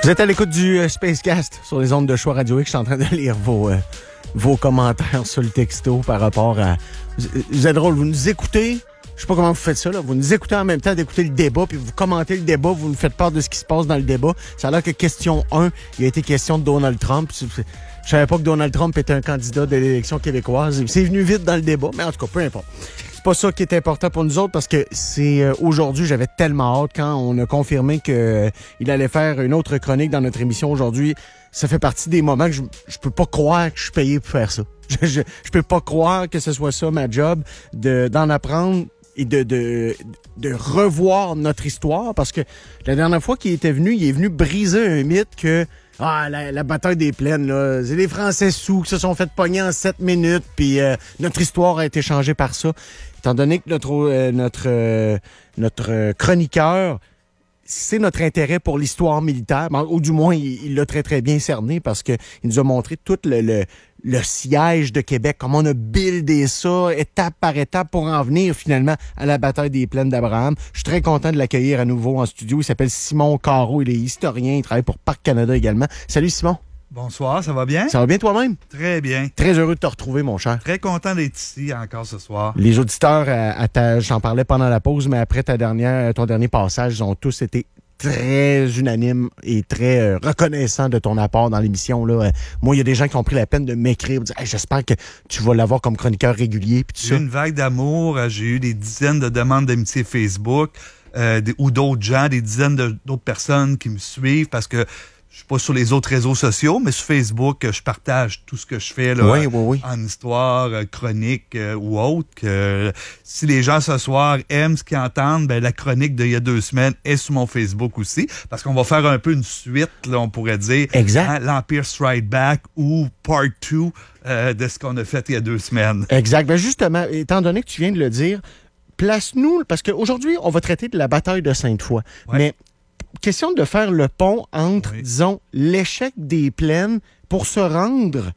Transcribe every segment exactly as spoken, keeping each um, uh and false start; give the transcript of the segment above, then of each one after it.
Vous êtes à l'écoute du euh, Spacecast sur les ondes de Choix Radio X. Je suis en train de lire vos, euh, vos commentaires sur le texto par rapport à... Vous, vous êtes drôle, vous nous écoutez, je sais pas comment vous faites ça, là. Vous nous écoutez en même temps d'écouter le débat, puis vous commentez le débat, vous nous faites part de ce qui se passe dans le débat. Ça a l'air que question un, il a été question de Donald Trump. Je savais pas que Donald Trump était un candidat de l'élection québécoise. C'est venu vite dans le débat, mais en tout cas, peu importe. C'est pas ça qui est important pour nous autres parce que c'est euh, aujourd'hui, j'avais tellement hâte quand on a confirmé que euh, il allait faire une autre chronique dans notre émission aujourd'hui. Ça fait partie des moments que je, je peux pas croire que je suis payé pour faire ça. Je, je, je peux pas croire que ce soit ça ma job, de d'en apprendre et de, de, de revoir notre histoire parce que la dernière fois qu'il était venu, il est venu briser un mythe que Ah, la, la bataille des plaines, là, c'est les Français sous qui se sont fait pogner en sept minutes, puis euh, notre histoire a été changée par ça. Étant donné que notre euh, notre euh, notre euh, chroniqueur, c'est notre intérêt pour l'histoire militaire, ou du moins, il, il l'a très, très bien cerné parce que il nous a montré tout le, le, le siège de Québec, comment on a buildé ça, étape par étape, pour en venir finalement à la bataille des plaines d'Abraham. Je suis très content de l'accueillir à nouveau en studio. Il s'appelle Simon Carreau, il est historien, il travaille pour Parc Canada également. Salut Simon. Bonsoir, ça va bien? Ça va bien toi-même? Très bien. Très heureux de te retrouver, mon cher. Très content d'être ici encore ce soir. Les auditeurs, à, à ta, j'en parlais pendant la pause, mais après ta dernière, ton dernier passage, ils ont tous été très unanimes et très euh, reconnaissants de ton apport dans l'émission. Là. Euh, moi, il y a des gens qui ont pris la peine de m'écrire, de dire hey, j'espère que tu vas l'avoir comme chroniqueur régulier. Puis tout j'ai ça. eu une vague d'amour, j'ai eu des dizaines de demandes d'amitié Facebook euh, des, ou d'autres gens, des dizaines de, d'autres personnes qui me suivent parce que je suis pas sur les autres réseaux sociaux, mais sur Facebook, je partage tout ce que je fais là, oui, oui, oui. en histoire, chronique euh, ou autre. Que, si les gens ce soir aiment ce qu'ils entendent, ben, la chronique d'il y a deux semaines est sur mon Facebook aussi, parce qu'on va faire un peu une suite, là, on pourrait dire, exact. Hein, l'Empire Strike Back ou Part deux euh, de ce qu'on a fait il y a deux semaines. Exact. Ben justement, étant donné que tu viens de le dire, place-nous, parce qu'aujourd'hui, on va traiter de la bataille de Sainte-Foy. Ouais. Mais question de faire le pont entre, oui. disons, l'échec des plaines pour se rendre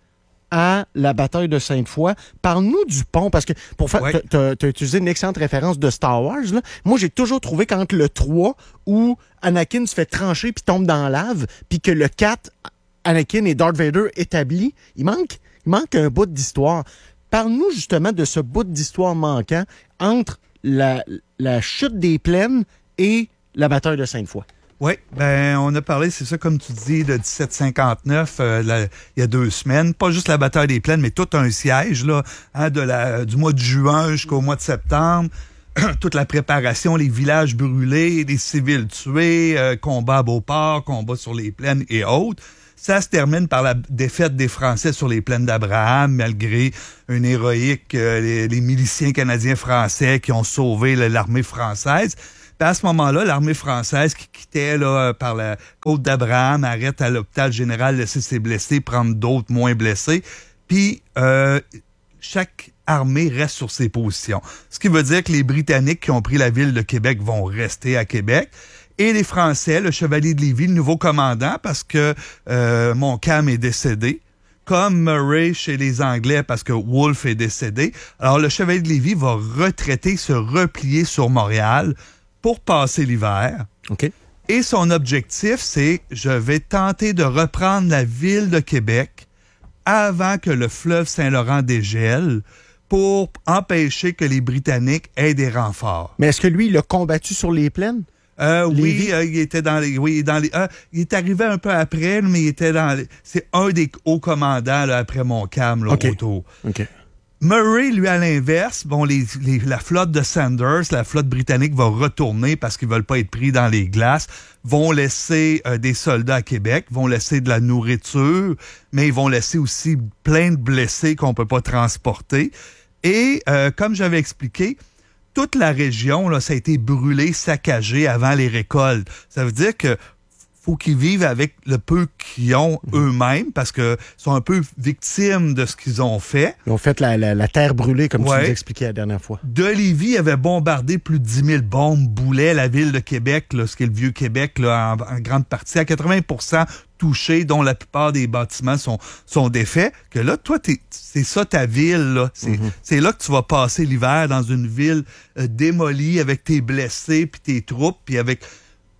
à la bataille de Sainte-Foy. Parle-nous du pont, parce que pour faire, ouais. tu as utilisé une excellente référence de Star Wars. Là. Moi, j'ai toujours trouvé qu'entre le trois, où Anakin se fait trancher puis tombe dans la lave, puis que le quatre, Anakin et Darth Vader établis, il manque, il manque un bout d'histoire. Parle-nous justement de ce bout d'histoire manquant entre la, la chute des plaines et la bataille de Sainte-Foy. Oui, ben on a parlé, c'est ça comme tu dis, de dix-sept cinquante-neuf, euh, la, il y a deux semaines. Pas juste la bataille des plaines, mais tout un siège là, hein, de la, du mois de juin jusqu'au mois de septembre. Toute la préparation, les villages brûlés, des civils tués, euh, combats à Beauport, combats sur les plaines et autres. Ça se termine par la défaite des Français sur les plaines d'Abraham, malgré une héroïque, euh, les, les miliciens canadiens français qui ont sauvé là, l'armée française. Puis à ce moment-là, l'armée française qui quittait là, par la côte d'Abraham arrête à l'hôpital général, laisser ses blessés, prendre d'autres moins blessés. Puis euh, chaque armée reste sur ses positions. Ce qui veut dire que les Britanniques qui ont pris la ville de Québec vont rester à Québec. Et les Français, le chevalier de Lévis, le nouveau commandant, parce que euh, Montcalm est décédé, comme Murray chez les Anglais, parce que Wolfe est décédé. Alors le chevalier de Lévis va retraiter, se replier sur Montréal pour passer l'hiver. OK. Et son objectif, c'est « Je vais tenter de reprendre la ville de Québec avant que le fleuve Saint-Laurent dégèle pour empêcher que les Britanniques aient des renforts. » Mais est-ce que lui, il a combattu sur les plaines? Euh, oui, Lévis? euh, il était dans les, oui, dans les, euh, il est arrivé un peu après, mais il était dans les, c'est un des hauts commandants, là, après Montcalm, là, OK. autour. OK. Murray, lui, à l'inverse, bon, les, les, la flotte de Sanders, la flotte britannique va retourner parce qu'ils veulent pas être pris dans les glaces, vont laisser euh, des soldats à Québec, vont laisser de la nourriture, mais ils vont laisser aussi plein de blessés qu'on peut pas transporter. Et, euh, comme j'avais expliqué, toute la région, là, ça a été brûlé, saccagé avant les récoltes. Ça veut dire que faut qu'ils vivent avec le peu qu'ils ont eux-mêmes parce que sont un peu victimes de ce qu'ils ont fait. Ils ont fait la, la, la terre brûlée, comme ouais. tu nous expliquais la dernière fois. De Lévis avait bombardé plus de dix mille bombes, boulets, la ville de Québec, là, ce qui est le vieux Québec, là, en, en grande partie, à quatre-vingts pour cent touchés, dont la plupart des bâtiments sont, sont défaits. Que là, toi, t'es, c'est ça ta ville, là. C'est, mm-hmm. c'est là que tu vas passer l'hiver dans une ville euh, démolie avec tes blessés, puis tes troupes, puis avec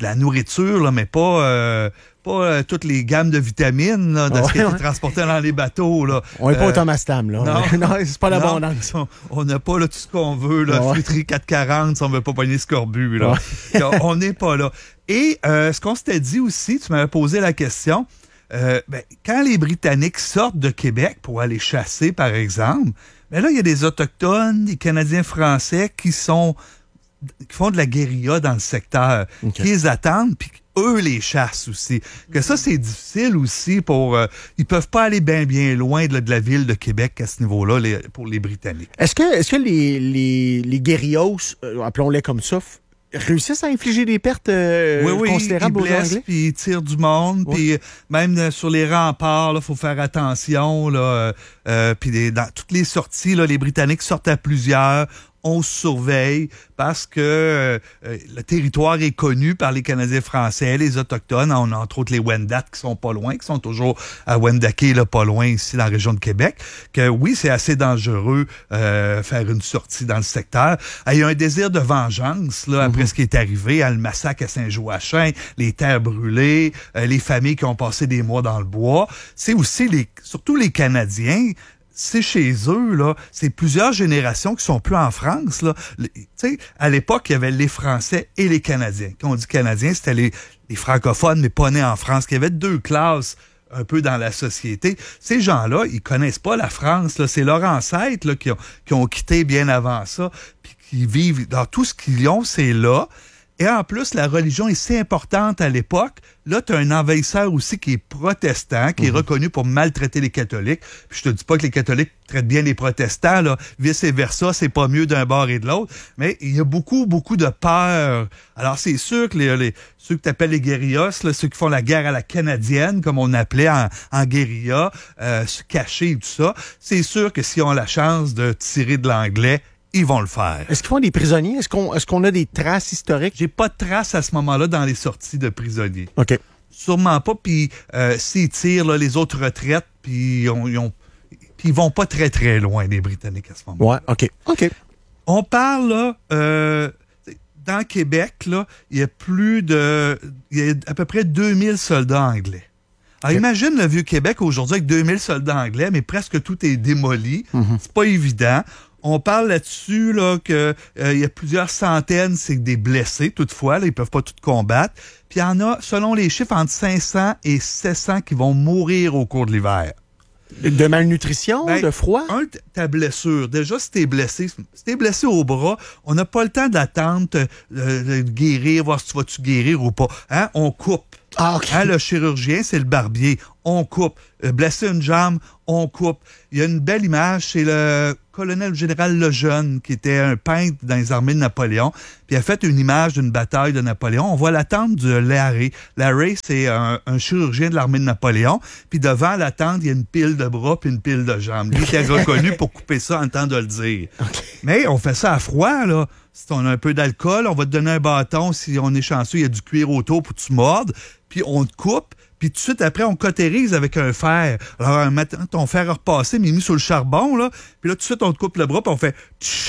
de la nourriture, là, mais pas... Euh, pas euh, toutes les gammes de vitamines là, de ouais, ce qui était ouais. transporté dans les bateaux. Là. On n'est pas euh, au Thomas Tam, là. Non, non c'est pas l'abondance. On n'a pas là, tout ce qu'on veut, là, ouais. fruiterie quatre cent quarante si on veut pas pogner scorbut. Là. Ouais. On n'est pas là. Et euh, ce qu'on s'était dit aussi, tu m'avais posé la question, euh, ben, quand les Britanniques sortent de Québec pour aller chasser, par exemple, ben là, il y a des Autochtones, des Canadiens français qui sont qui font de la guérilla dans le secteur, okay. qui les attendent, puis eux les chassent aussi. Que ça, c'est difficile aussi pour... Euh, ils peuvent pas aller bien, bien loin de, de la ville de Québec à ce niveau-là, les, pour les Britanniques. Est-ce que, est-ce que les, les, les guérillos, euh, appelons-les comme ça, réussissent à infliger des pertes euh, oui, oui, considérables ils aux blessent, Anglais? Puis ils tirent du monde, oui. Puis même euh, sur les remparts, il faut faire attention. Là, euh, puis dans toutes les sorties, là, les Britanniques sortent à plusieurs. On se surveille parce que euh, le territoire est connu par les Canadiens français, les Autochtones. On a entre autres les Wendat qui sont pas loin, qui sont toujours à Wendake, là, pas loin ici dans la région de Québec. Que oui, c'est assez dangereux euh, faire une sortie dans le secteur. Il y a un désir de vengeance là, après mm-hmm. ce qui est arrivé, hein, le massacre à Saint-Joachim, les terres brûlées, euh, les familles qui ont passé des mois dans le bois. C'est aussi les, surtout les Canadiens. C'est chez eux, là. C'est plusieurs générations qui sont plus en France, là. Tu sais, à l'époque, il y avait les Français et les Canadiens. Quand on dit Canadiens, c'était les, les francophones, mais pas nés en France. Il y avait deux classes un peu dans la société. Ces gens-là, ils connaissent pas la France, là. C'est leurs ancêtres, là, qui ont, qui ont quitté bien avant ça, puis qui vivent dans tout ce qu'ils ont, c'est là. Et en plus, la religion est si importante à l'époque. Là, tu as un envahisseur aussi qui est protestant, qui mmh. est reconnu pour maltraiter les catholiques. Puis je te dis pas que les catholiques traitent bien les protestants, là. Vice-versa, c'est pas mieux d'un bord et de l'autre. Mais il y a beaucoup, beaucoup de peur. Alors, c'est sûr que les, les, ceux que tu appelles les guérillas, là, ceux qui font la guerre à la canadienne, comme on appelait en, en guérilla, euh, se cacher et tout ça, c'est sûr que s'ils ont la chance de tirer de l'anglais, ils vont le faire. Est-ce qu'ils font des prisonniers? Est-ce qu'on, est-ce qu'on a des traces historiques? J'ai pas de traces à ce moment-là dans les sorties de prisonniers. OK. Sûrement pas. Puis euh, s'ils tirent, là, les autres retraitent, puis ils, ont, puis ils vont pas très, très loin, les Britanniques, à ce moment-là. Ouais, OK. OK. On parle, là, euh, dans Québec, là, il y a plus de... Il y a à peu près deux mille soldats anglais. Alors, okay. Imagine le Vieux-Québec aujourd'hui avec deux mille soldats anglais, mais presque tout est démoli. Mm-hmm. C'est pas évident. On parle là-dessus là que euh, il y a plusieurs centaines, c'est des blessés toutefois, là, ils peuvent pas tout combattre. Puis il y en a, selon les chiffres, entre cinq cents et sept cents qui vont mourir au cours de l'hiver. De malnutrition, ben, de froid? Un, ta blessure. Déjà, si t'es blessé, si t'es blessé au bras, on n'a pas le temps d'attendre de, de, de guérir, voir si tu vas-tu guérir ou pas. Hein? On coupe. Ah, okay. Hein, le chirurgien, c'est le barbier. On coupe. Euh, blesser une jambe, on coupe. Il y a une belle image, c'est le colonel général Lejeune, qui était un peintre dans les armées de Napoléon, puis il a fait une image d'une bataille de Napoléon. On voit la tente de Larrey. Larrey, c'est un, un chirurgien de l'armée de Napoléon, puis devant la tente, il y a une pile de bras puis une pile de jambes. Lui, il était reconnu pour couper ça en temps de le dire. Okay. Mais on fait ça à froid, là. Si on a un peu d'alcool, on va te donner un bâton. Si on est chanceux, il y a du cuir autour pour que tu mordes, puis on te coupe. Puis tout de suite après, on cautérise avec un fer. Alors, un matin, ton fer a repassé, mais mis sur le charbon, là. Puis là, tout de suite, on te coupe le bras, puis on fait...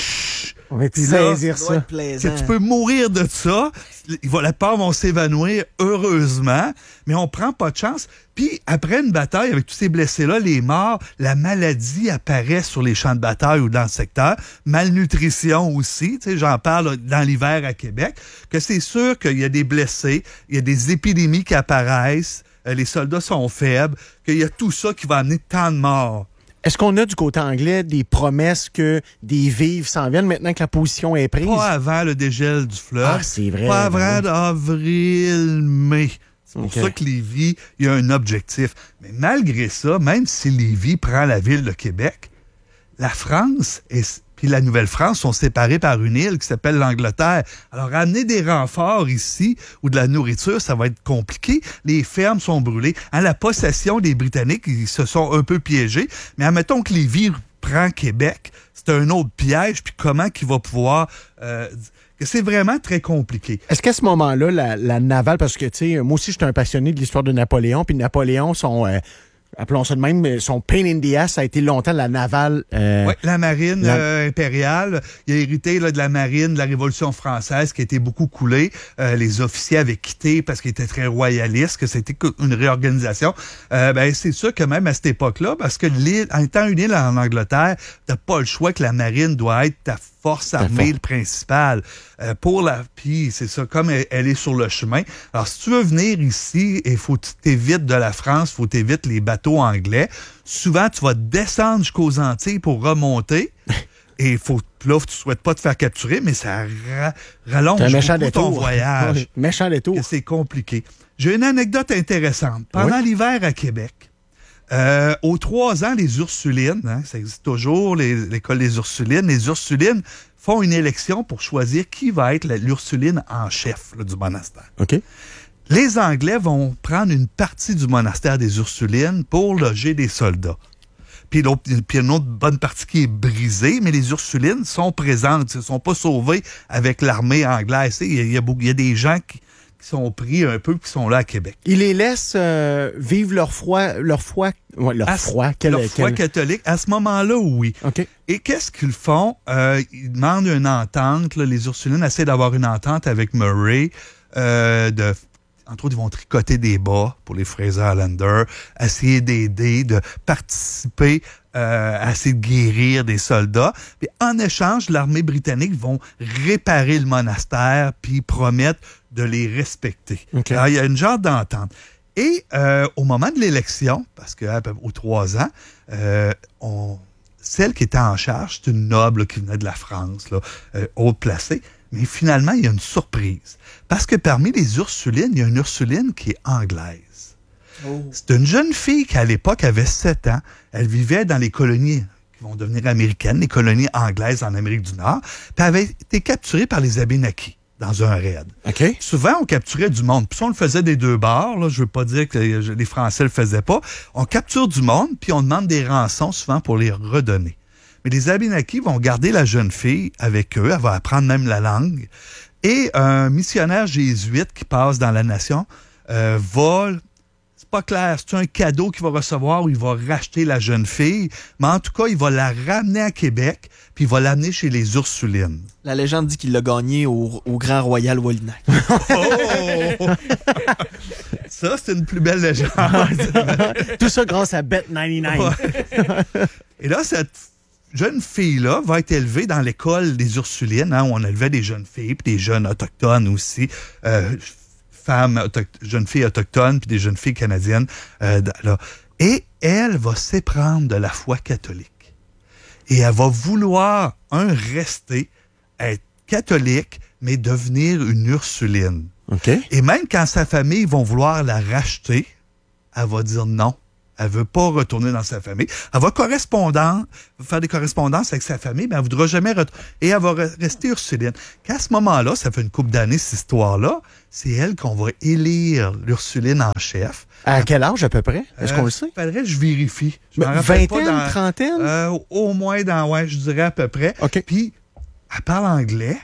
On va saisir ça. Que tu peux mourir de ça. La part vont s'évanouir, heureusement, mais on prend pas de chance. Puis, après une bataille, avec tous ces blessés-là, les morts, la maladie apparaît sur les champs de bataille ou dans le secteur. Malnutrition aussi, tu sais, j'en parle dans l'hiver à Québec, que c'est sûr qu'il y a des blessés, il y a des épidémies qui apparaissent, euh, les soldats sont faibles, qu'il y a tout ça qui va amener tant de morts. Est-ce qu'on a du côté anglais des promesses que des vivres s'en viennent maintenant que la position est prise? Pas avant le dégel du fleuve. Ah, c'est vrai. Pas avant d'avril, mai. C'est pour okay. ça que Lévis, il y a un objectif. Mais malgré ça, même si Lévis prend la ville de Québec, la France et puis la Nouvelle-France sont séparés par une île qui s'appelle l'Angleterre. Alors, amener des renforts ici ou de la nourriture, ça va être compliqué. Les fermes sont brûlées. À la possession des Britanniques, ils se sont un peu piégés. Mais admettons que Lévis prend Québec, c'est un autre piège. Puis comment qu'il va pouvoir... Euh, que c'est vraiment très compliqué. Est-ce qu'à ce moment-là, la, la navale... Parce que, tu sais, moi aussi, je suis un passionné de l'histoire de Napoléon. Puis Napoléon, son... Euh, appelons ça de même, son pain in the ass, ça a été longtemps la navale. Euh, oui, la marine la... Euh, impériale. Il a hérité là, de la marine de la Révolution française qui a été beaucoup coulée. Euh, les officiers avaient quitté parce qu'ils étaient très royalistes, que c'était une réorganisation. Euh, ben, c'est sûr que même à cette époque-là, parce que l'île, en étant une île en Angleterre, t'as pas le choix que la marine doit être ta force armée principale. Euh, pour la, puis c'est ça, comme elle, elle est sur le chemin. Alors, si tu veux venir ici, il faut que tu t'évites de la France, il faut que tu évites les bateaux anglais. Souvent, tu vas descendre jusqu'aux Antilles pour remonter. Et faut, là, tu souhaites pas te faire capturer, mais ça ra- rallonge beaucoup ton voyage. Méchant détour. C'est compliqué. J'ai une anecdote intéressante. Pendant oui. l'hiver à Québec, Euh, aux trois ans, les Ursulines, hein, ça existe toujours, les, l'école des Ursulines, les Ursulines font une élection pour choisir qui va être la, l'Ursuline en chef là, du monastère. OK. Les Anglais vont prendre une partie du monastère des Ursulines pour loger des soldats. Puis, l'autre, puis une autre bonne partie qui est brisée, mais les Ursulines sont présentes, ils ne sont pas sauvés avec l'armée anglaise. Il y a, il y a, il y a des gens qui qui sont pris un peu, qui sont là à Québec. Ils les laissent euh, vivre leur foi, leur foi, ouais, leur à, foi, quel, leur quel... foi catholique. À ce moment-là, oui. Okay. Et qu'est-ce qu'ils font? Euh, ils demandent une entente. Là, les Ursulines essaient d'avoir une entente avec Murray. Euh, de, entre autres, ils vont tricoter des bas pour les Fraser Islanders, essayer d'aider, de participer Euh, à essayer de guérir des soldats. Puis en échange, l'armée britannique vont réparer le monastère puis promettent de les respecter. Okay. Alors, il y a une genre d'entente. Et euh, au moment de l'élection, parce que aux trois ans, euh, on, celle qui était en charge, c'est une noble là, qui venait de la France, là, euh, haut placée. Mais finalement, il y a une surprise. Parce que parmi les Ursulines, il y a une Ursuline qui est anglaise. Oh. C'est une jeune fille qui, à l'époque, avait sept ans. Elle vivait dans les colonies qui vont devenir américaines, les colonies anglaises en Amérique du Nord. Puis elle avait été capturée par les Abénakis dans un raid. Okay. Souvent, on capturait du monde. Puis ça, on le faisait des deux bords. Là. Je veux pas dire que les Français le faisaient pas. On capture du monde, puis on demande des rançons souvent pour les redonner. Mais les Abénakis vont garder la jeune fille avec eux. Elle va apprendre même la langue. Et un missionnaire jésuite qui passe dans la nation euh, va... pas clair, c'est un cadeau qu'il va recevoir ou il va racheter la jeune fille, mais en tout cas, il va la ramener à Québec, puis il va l'amener chez les Ursulines. La légende dit qu'il l'a gagné au, au Grand Royal Wallinac. Oh! Ça, c'est une plus belle légende. Tout ça grâce à Bet quatre-vingt-dix-neuf. Ouais. Et là, cette jeune fille-là va être élevée dans l'école des Ursulines, hein, où on élevait des jeunes filles, puis des jeunes autochtones aussi, euh, femmes, autocht- jeunes filles autochtones, puis des jeunes filles canadiennes. Euh, là. Et elle va s'éprendre de la foi catholique. Et elle va vouloir, un, rester, être catholique, mais devenir une Ursuline. Okay. Et même quand sa famille vont vouloir la racheter, elle va dire non. Elle veut pas retourner dans sa famille. Elle va correspondant, faire des correspondances avec sa famille, mais elle voudra jamais retourner. Et elle va rester Ursuline. Qu'à ce moment-là, ça fait une couple d'années, cette histoire-là, c'est elle qu'on va élire l'Ursuline en chef. À quel âge à peu près? Est-ce euh, qu'on le sait? Faudrait que je vérifie. Je Mais m'en rappelle pas vingtaine, dans, trentaine? Euh, au moins dans, ouais, je dirais à peu près. OK. Puis, elle parle anglais.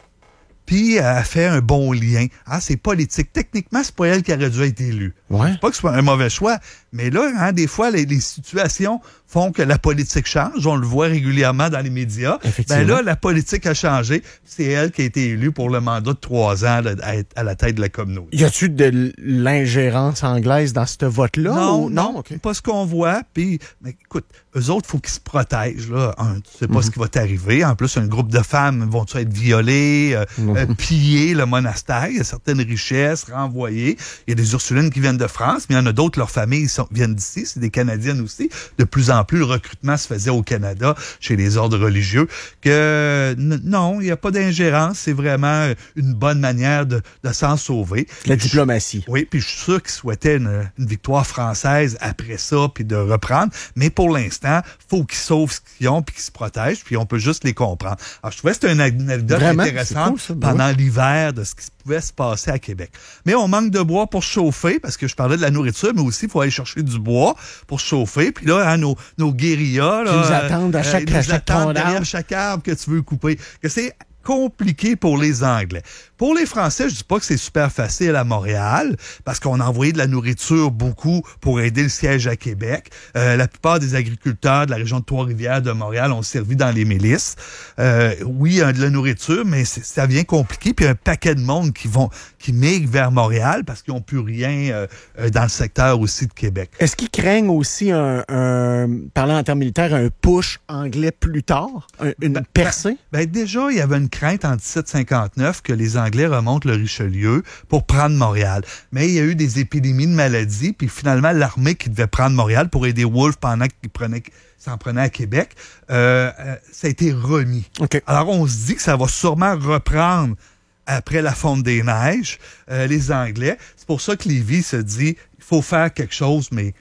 Puis, elle fait un bon lien. Ah, c'est politique. Techniquement, c'est pas elle qui aurait dû être élue. Ouais. C'est pas que ce soit un mauvais choix, mais là, hein, des fois, les, les situations font que la politique change. On le voit régulièrement dans les médias. Ben là, la politique a changé. C'est elle qui a été élue pour le mandat de trois ans là, à être à la tête de la communauté. Y a-tu de l'ingérence anglaise dans ce vote-là? Non, ou... non, okay. Pas ce qu'on voit. Puis, mais écoute, eux autres, il faut qu'ils se protègent. Là. Un, tu sais pas mm-hmm. ce qui va t'arriver. En plus, un groupe de femmes vont-tu être violées, euh, mm-hmm. euh, piller le monastère. Il y a certaines richesses renvoyées. Il y a des Ursulines qui viennent de France, mais il y en a d'autres, leurs familles sont, viennent d'ici. C'est des Canadiennes aussi. De plus en plus, le recrutement se faisait au Canada chez les ordres religieux. Que n- non, il n'y a pas d'ingérence. C'est vraiment une bonne manière de, de s'en sauver. La puis diplomatie. Je, oui, puis je suis sûr qu'ils souhaitaient une, une victoire française après ça, puis de reprendre. Mais pour l'instant, faut qu'ils sauvent ce qu'ils ont, puis qu'ils se protègent, puis on peut juste les comprendre. Alors, je trouvais que c'était une anecdote vraiment intéressante cool, ça, ben pendant oui. l'hiver de ce qui pouvait se passer à Québec. Mais on manque de bois pour chauffer, parce que je parlais de la nourriture, mais aussi, il faut aller chercher du bois pour chauffer. Puis là, hein, nos, nos guérillas, là, qui nous attendent à chaque, euh, à chaque derrière chaque arbre que tu veux couper. Que c'est compliqué pour les Anglais. Pour les Français, je dis pas que c'est super facile à Montréal, parce qu'on a envoyé de la nourriture beaucoup pour aider le siège à Québec. Euh, la plupart des agriculteurs de la région de Trois-Rivières, de Montréal, ont servi dans les milices. Euh, oui, il y a de la nourriture, mais ça devient compliqué. Puis il y a un paquet de monde qui vont qui migrent vers Montréal parce qu'ils n'ont plus rien euh, dans le secteur aussi de Québec. Est-ce qu'ils craignent aussi, un, un parlant en termes militaires, un push anglais plus tard? Un, une ben, percée? Ben, ben déjà, il y avait une crainte en dix-sept cinquante-neuf que les Anglais remontent le Richelieu pour prendre Montréal. Mais il y a eu des épidémies de maladies, puis finalement, l'armée qui devait prendre Montréal pour aider Wolfe pendant qu'il prenait, s'en prenait à Québec, euh, euh, ça a été remis. Okay. Alors, on se dit que ça va sûrement reprendre après la fonte des neiges, euh, les Anglais. C'est pour ça que Lévis se dit, il faut faire quelque chose, mais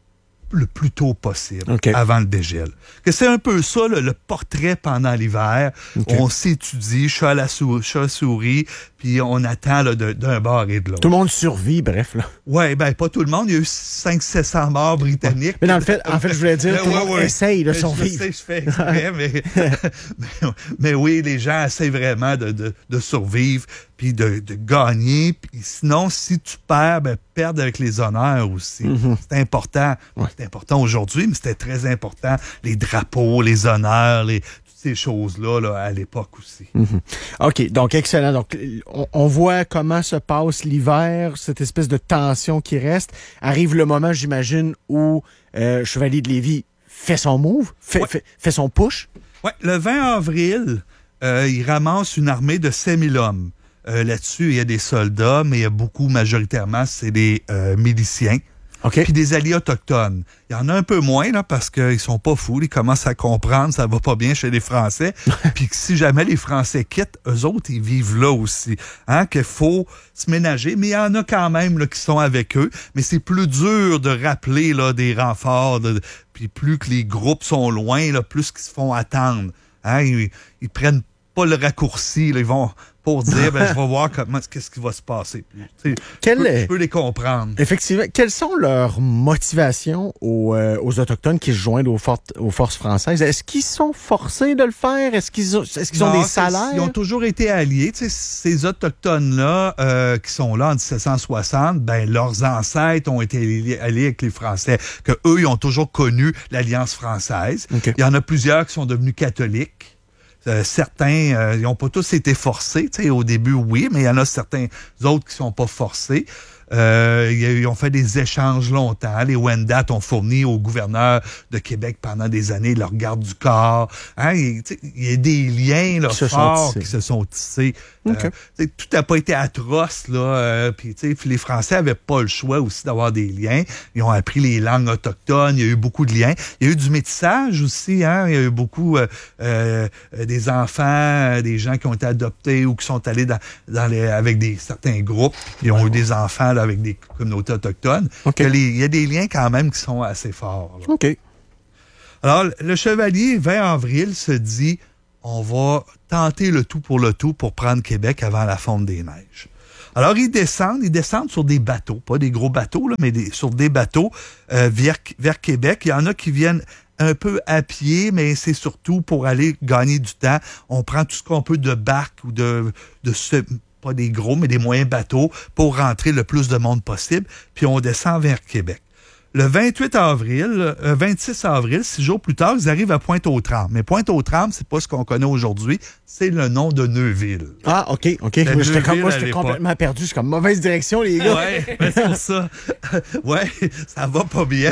le plus tôt possible, okay. avant le dégel. Que c'est un peu ça, là, le portrait pendant l'hiver. Okay. On s'étudie, chat à la sou- chat souris, puis on attend là, de, d'un bord et de l'autre. Tout le monde survit, bref. Là. Oui, ben pas tout le monde. Il y a eu cinq cents à sept cents morts britanniques. Ouais. Mais dans le fait, en fait, je voulais dire, mais, tout le ouais, monde ouais. essaye de mais survivre. Je sais, je fais exprès, mais, mais, mais oui, les gens essaient vraiment de, de, de survivre, puis de, de gagner. Puis sinon, si tu perds, ben perdre avec les honneurs aussi. Mm-hmm. C'est important. Ouais. C'est important aujourd'hui, mais c'était très important. Les drapeaux, les honneurs, les... ces choses-là là, à l'époque aussi. Mm-hmm. OK, donc excellent. Donc, on, on voit comment se passe l'hiver, cette espèce de tension qui reste. Arrive le moment, j'imagine, où euh, Chevalier de Lévis fait son move, fait, ouais. fait, fait son push. Oui, le vingt avril, euh, il ramasse une armée de cinq mille hommes. Euh, là-dessus, il y a des soldats, mais il y a beaucoup, majoritairement, c'est des euh, miliciens. Okay. Puis des alliés autochtones. Il y en a un peu moins, là, parce qu'ils sont pas fous. Ils commencent à comprendre ça va pas bien chez les Français. Puis que si jamais les Français quittent, eux autres, ils vivent là aussi. Hein, qu'il faut se ménager. Mais il y en a quand même là, qui sont avec eux. Mais c'est plus dur de rappeler là, des renforts. De, puis plus que les groupes sont loin, là, plus qu'ils se font attendre. Hein, ils, ils prennent pas le raccourci. Là, ils vont... pour dire, ben, je vais voir comment, qu'est-ce qui va se passer. Tu sais, Quel... je, peux, je peux les comprendre. Effectivement. Quelles sont leurs motivations aux, euh, aux Autochtones qui se joignent aux, for- aux forces françaises? Est-ce qu'ils sont forcés de le faire? Est-ce qu'ils ont, est-ce qu'ils ont non, des salaires? Ils ont toujours été alliés. Tu sais, ces Autochtones-là euh, qui sont là en dix-sept cent soixante, ben, leurs ancêtres ont été alliés, alliés avec les Français, que eux, ils ont toujours connu l'Alliance française. Okay. Il y en a plusieurs qui sont devenus catholiques. Euh, certains, euh, ils n'ont pas tous été forcés. Tu sais, au début, oui, mais il y en a certains autres qui ne sont pas forcés. Euh, ils ont fait des échanges longtemps. Les Wendat ont fourni au gouverneur de Québec pendant des années leur garde du corps. Hein, il, il y a des liens là, qui forts qui se sont tissés. Okay. Euh, tout n'a pas été atroce. Là, euh, puis, puis les Français n'avaient pas le choix aussi d'avoir des liens. Ils ont appris les langues autochtones. Il y a eu beaucoup de liens. Il y a eu du métissage aussi. Hein, il y a eu beaucoup euh, euh, des enfants, des gens qui ont été adoptés ou qui sont allés dans, dans les, avec des certains groupes. Ils ont eu des enfants là, avec des communautés autochtones. Okay. Il y a des liens quand même qui sont assez forts. Là. OK. Alors, le chevalier, vingt avril, se dit, on va tenter le tout pour le tout pour prendre Québec avant la fonte des neiges. Alors, ils descendent, ils descendent sur des bateaux, pas des gros bateaux, là, mais des, sur des bateaux euh, vers, vers Québec. Il y en a qui viennent un peu à pied, mais c'est surtout pour aller gagner du temps. On prend tout ce qu'on peut de barques ou de... de ce, pas des gros, mais des moyens bateaux pour rentrer le plus de monde possible, puis on descend vers Québec. Le vingt-huit avril, euh, vingt-six avril, six jours plus tard, ils arrivent à Pointe-aux-Trembles. Mais Pointe-aux-Trembles, c'est pas ce qu'on connaît aujourd'hui, c'est le nom de Neuville. Ah, OK, OK. Moi, j'étais, comme, moi, j'étais complètement perdu. Je suis comme mauvaise direction, les gars. Ouais, ben c'est pour ça. Ouais, ça va pas bien.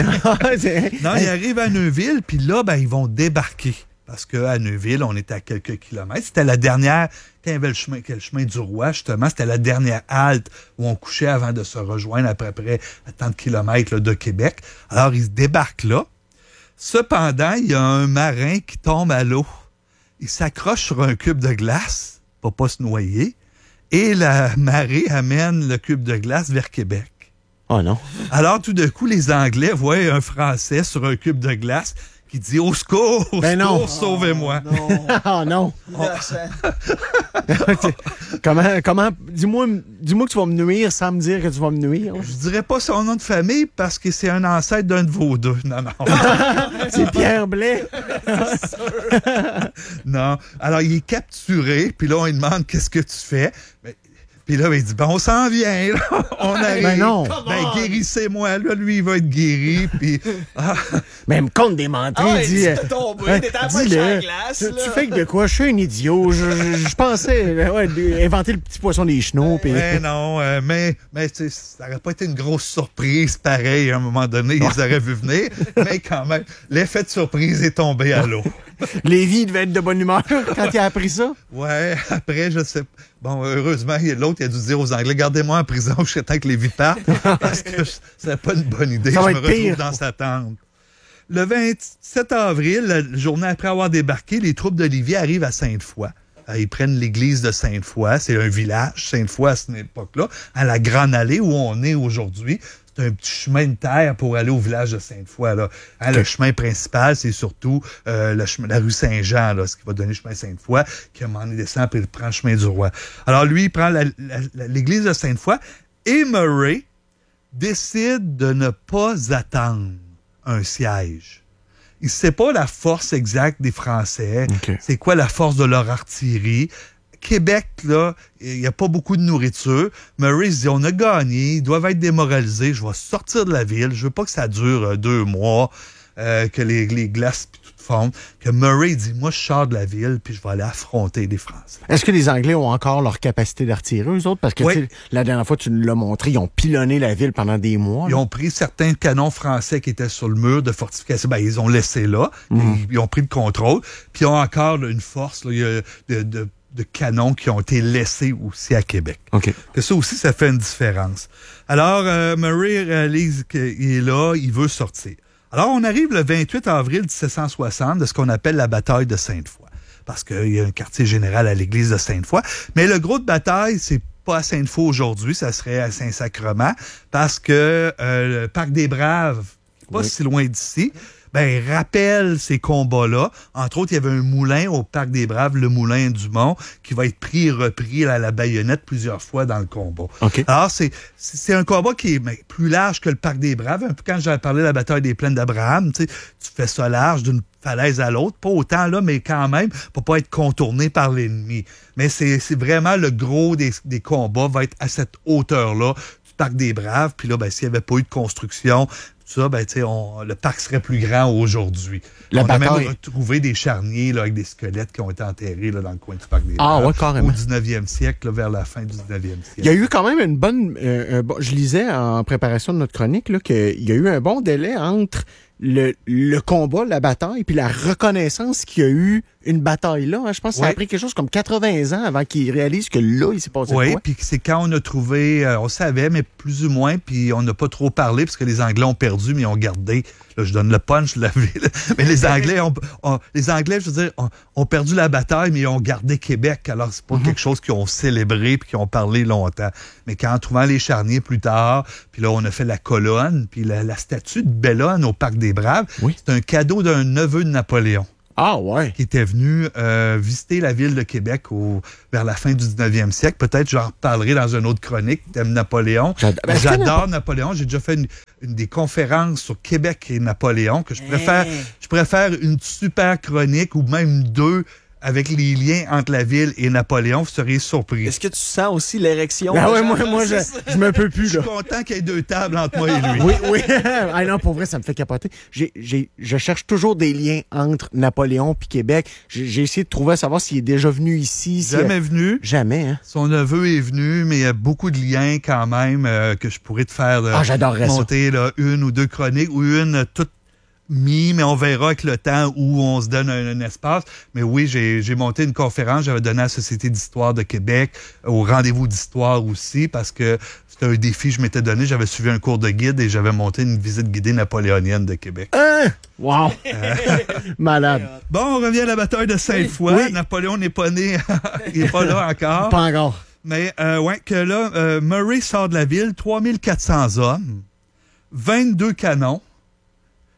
Non, ils arrivent à Neuville, puis là, ben, ils vont débarquer. Parce qu'à Neuville, on était à quelques kilomètres. C'était la dernière, quand il y avait le chemin, le chemin du Roi, justement, c'était la dernière halte où on couchait avant de se rejoindre après près à tant de kilomètres là, de Québec. Alors, ils se débarquent là. Cependant, il y a un marin qui tombe à l'eau. Il s'accroche sur un cube de glace pour pas se noyer. Et la marée amène le cube de glace vers Québec. Oh non. Alors, tout d'un coup, les Anglais voient un Français sur un cube de glace qui dit « Au secours! Au Ben secours, non. sauvez-moi! Non. Ah non! Innocent. comment, comment, dis-moi, dis-moi que tu vas me nuire sans me dire que tu vas me nuire. Je dirais pas son nom de famille parce que c'est un ancêtre d'un de vos deux. Non, non. C'est Pierre Blais. Non. Alors, il est capturé, puis là, on lui demande « Qu'est-ce que tu fais? » Ben, puis là, ben, il dit, ben, on s'en vient, là. On arrive. Ben non. Ben, guérissez-moi. Là, lui, il va être guéri. Puis, ah, Même compte des menteries, Ah ouais, dit. tu euh, t'es tombé, ouais, t'étais à dis-le. poche à la glace, Tu, là. tu fais que de quoi? Je suis un idiot. Je, je, je pensais euh, ouais, de- inventer le petit poisson des chenaux. Puis... ben non, euh, mais, mais tu sais, ça n'aurait pas été une grosse surprise, pareil, à un moment donné, ils auraient vu venir. Mais quand même, l'effet de surprise est tombé à l'eau. Lévi devait être de bonne humeur quand il a appris ça. Ouais, après, je sais. Bon, heureusement, il y a l'autre, il a dû dire aux Anglais, gardez-moi en prison jusqu'à temps que Lévi parte, parce que c'est pas une bonne idée. Ça Je va me être retrouve pire. dans sa tente. Le vingt-sept avril, la journée après avoir débarqué, les troupes de Lévis arrivent à Sainte-Foy. Euh, Ils prennent l'église de Sainte-Foy. C'est un village, Sainte-Foy, à cette époque-là, à la Grande Allée où on est aujourd'hui. C'est un petit chemin de terre pour aller au village de Sainte-Foy. Là. Hein, le chemin principal, c'est surtout euh, le chemin, la rue Saint-Jean, là, ce qui va donner le chemin Sainte-Foy, qui à un moment donné descend puis il prend le chemin du Roi. Alors lui, il prend la- la- la- l'église de Sainte-Foy et Murray décide de ne pas attendre un siège. Il ne sait pas la force exacte des Français. OK. C'est quoi la force de leur artillerie. Québec, là, il n'y a pas beaucoup de nourriture. Murray se dit, on a gagné, ils doivent être démoralisés, je vais sortir de la ville, je veux pas que ça dure euh, deux mois, euh, que les, les glaces puis tout fondent. Que Murray dit, moi, je sors de la ville, puis je vais aller affronter les Français. Est-ce que les Anglais ont encore leur capacité d'artillerie, eux autres? Parce que Oui. tu sais, la dernière fois, tu nous l'as montré, ils ont pilonné la ville pendant des mois. Ils là. ont pris certains canons français qui étaient sur le mur de fortification. Ben, ils ont laissé là. Ils, ils ont pris le contrôle. Puis ils ont encore là, une force là, il y a de, de, de canons qui ont été laissés aussi à Québec. OK. Que ça aussi, ça fait une différence. Alors, euh, Murray réalise qu'il est là, il veut sortir. Alors, on arrive le vingt-huit avril dix-sept cent soixante de ce qu'on appelle la bataille de Sainte-Foy. Parce qu'il y a un quartier général à l'église de Sainte-Foy. Mais le gros de bataille, c'est pas à Sainte-Foy aujourd'hui, ça serait à Saint-Sacrement, parce que euh, le Parc des Braves, pas Oui. si loin d'ici, ben, rappelle ces combats-là. Entre autres, il y avait un moulin au Parc des Braves, le moulin Dumont, qui va être pris et repris à la baïonnette plusieurs fois dans le combat. OK. Alors, c'est, c'est c'est un combat qui est ben, plus large que le Parc des Braves. Un peu quand j'avais parlé de la bataille des plaines d'Abraham, tu sais, tu fais ça large d'une falaise à l'autre, pas autant là, mais quand même, pour pas être contourné par l'ennemi. Mais c'est, c'est vraiment le gros des, des combats va être à cette hauteur-là du Parc des Braves. Puis là, ben, s'il n'y avait pas eu de construction, tout ça, ben, tu sais, on- le parc serait plus grand aujourd'hui. La on a bataille- même retrouvé des charniers là, avec des squelettes qui ont été enterrés là, dans le coin du Parc des Ah Braves ouais, carrément. au dix-neuvième siècle, là, vers la fin du dix-neuvième siècle. Il y a eu quand même une bonne... euh, un bon- je lisais en préparation de notre chronique là, qu'il y a eu un bon délai entre le, le combat, la bataille, puis la reconnaissance qu'il y a eu une bataille là. Hein. Je pense que ça a Ouais. pris quelque chose comme quatre-vingts ans avant qu'ils réalisent que là, il s'est passé Oui, quoi. puis c'est quand on a trouvé, euh, on savait, mais plus ou moins, puis on n'a pas trop parlé, parce que les Anglais ont perdu, mais ils ont gardé, là, je donne le punch de la ville, mais les Anglais ont, ont- les Anglais, je veux dire, ont, ont perdu la bataille, mais ils ont gardé Québec, alors c'est pas quelque chose qu'ils ont célébré, puis qu'ils ont parlé longtemps. Mais quand en trouvant les charniers plus tard, puis là, on a fait la colonne, puis la, la statue de Bellone au Parc des Braves, Oui. c'est un cadeau d'un neveu de Napoléon, Ah ouais. qui était venu euh, visiter la ville de Québec au, vers la fin du dix-neuvième siècle. Peut-être j'en reparlerai dans une autre chronique. T'aimes Napoléon? J'ad- ben, est-ce que J'adore Napoléon. J'ai déjà fait une, une des conférences sur Québec et Napoléon que je préfère. Je préfère une super chronique ou même deux avec les liens entre la ville et Napoléon. Vous seriez surpris. Est-ce que tu sens aussi l'érection? Ah de ouais, moi, moi je, Jean-Francis? je me peux Je plus suis là. content qu'il y ait deux tables entre moi et lui. Oui, oui. Ah non, pour vrai, ça me fait capoter. J'ai, j'ai, je cherche toujours des liens entre Napoléon puis Québec. J'ai, j'ai essayé de trouver à savoir s'il est déjà venu ici. s'il a- Jamais venu. Jamais, hein? Son neveu est venu, mais il y a beaucoup de liens quand même euh, que je pourrais te faire. euh, Ah, j'adorerais ça. monter là, une ou deux chroniques ou une euh, toute mis, mais on verra avec le temps où on se donne un, un espace. Mais oui, j'ai, j'ai monté une conférence, j'avais donné à la Société d'histoire de Québec, au rendez-vous d'histoire aussi, parce que c'était un défi que je m'étais donné. J'avais suivi un cours de guide et j'avais monté une visite guidée napoléonienne de Québec. Hein? Wow! Malade. Bon, on revient à la bataille de Sainte-Foy. Oui. Napoléon n'est pas né, il n'est pas là encore. Pas encore. Mais euh, ouais, que là, euh, Murray sort de la ville, trois mille quatre cents hommes, vingt-deux canons,